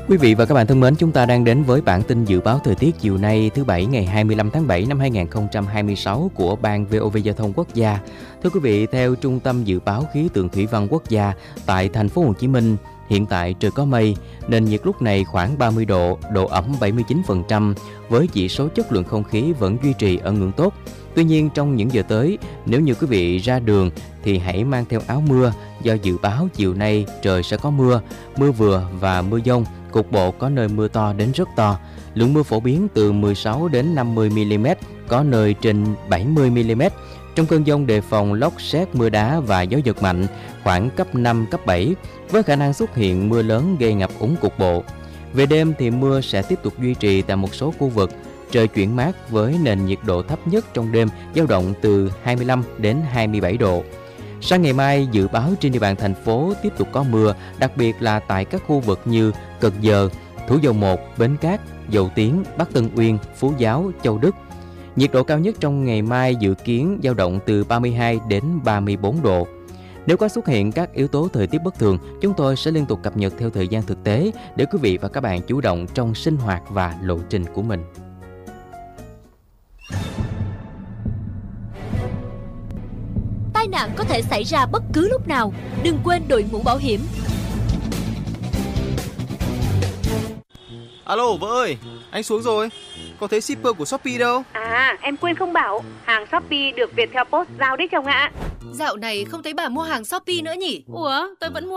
Quý vị và các bạn thân mến, chúng ta đang đến với bản tin dự báo thời tiết chiều nay thứ Bảy ngày 25 tháng 7 năm 2026 của Ban VOV Giao thông Quốc gia. Thưa quý vị, theo Trung tâm Dự báo Khí tượng Thủy văn Quốc gia, tại thành phố Hồ Chí Minh, hiện tại trời có mây, nền nhiệt lúc này khoảng 30 độ, độ ẩm 79%, với chỉ số chất lượng không khí vẫn duy trì ở ngưỡng tốt. Tuy nhiên, trong những giờ tới, nếu như quý vị ra đường thì hãy mang theo áo mưa, do dự báo chiều nay trời sẽ có mưa, mưa vừa và mưa dông, cục bộ có nơi mưa to đến rất to. Lượng mưa phổ biến từ 16 đến 50 mm, có nơi trên 70 mm. Trong cơn dông đề phòng lốc sét, mưa đá và gió giật mạnh khoảng cấp 5, cấp 7, với khả năng xuất hiện mưa lớn gây ngập úng cục bộ. Về đêm thì mưa sẽ tiếp tục duy trì tại một số khu vực. Trời chuyển mát với nền nhiệt độ thấp nhất trong đêm dao động từ 25 đến 27 độ. Sang ngày mai, dự báo trên địa bàn thành phố tiếp tục có mưa, đặc biệt là tại các khu vực như Cần Giờ, Thủ Dầu Một, Bến Cát, Dầu Tiếng, Bắc Tân Uyên, Phú Giáo, Châu Đức. Nhiệt độ cao nhất trong ngày mai dự kiến dao động từ 32 đến 34 độ. Nếu có xuất hiện các yếu tố thời tiết bất thường, chúng tôi sẽ liên tục cập nhật theo thời gian thực tế để quý vị và các bạn chủ động trong sinh hoạt và lộ trình của mình. Tai nạn có thể xảy ra bất cứ lúc nào, đừng quên đội mũ bảo hiểm. Alo vợ ơi, anh xuống rồi. Có thấy shipper của Shopee đâu? À, em quên không bảo, hàng Shopee được Viettel Post giao đấy chồng ạ. Dạo này không thấy bà mua hàng Shopee nữa nhỉ? Ủa, tôi vẫn mua